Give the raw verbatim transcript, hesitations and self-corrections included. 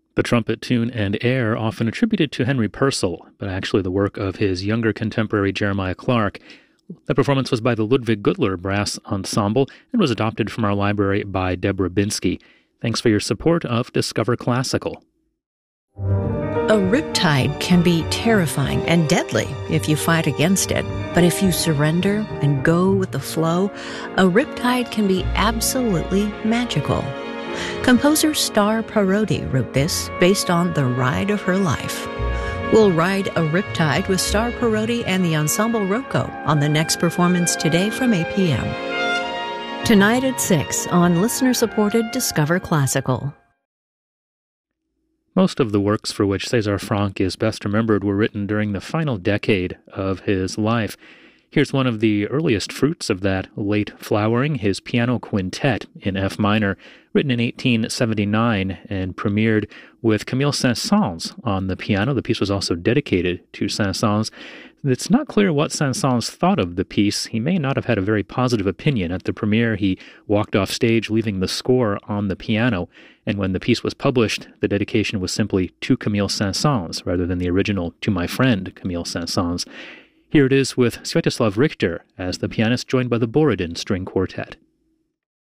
The trumpet tune and air, often attributed to Henry Purcell, but actually the work of his younger contemporary Jeremiah Clarke. The performance was by the Ludwig Gutler Brass Ensemble and was adopted from our library by Deborah Binsky. Thanks for your support of Discover Classical. A riptide can be terrifying and deadly if you fight against it. But if you surrender and go with the flow, a riptide can be absolutely magical. Composer Star Parodi wrote this based on the ride of her life. We'll ride a riptide with Star Parodi and the Ensemble Rocco on the next performance today from eight p.m. Tonight at six on listener-supported Discover Classical. Most of the works for which César Franck is best remembered were written during the final decade of his life. Here's one of the earliest fruits of that late flowering, his Piano Quintet in F minor, written in eighteen seventy-nine and premiered with Camille Saint-Saëns on the piano. The piece was also dedicated to Saint-Saëns. It's not clear what Saint-Saëns thought of the piece. He may not have had a very positive opinion. At the premiere, he walked off stage, leaving the score on the piano, and when the piece was published, the dedication was simply to Camille Saint-Saëns, rather than the original to my friend Camille Saint-Saëns. Here it is with Sviatoslav Richter as the pianist joined by the Borodin String Quartet.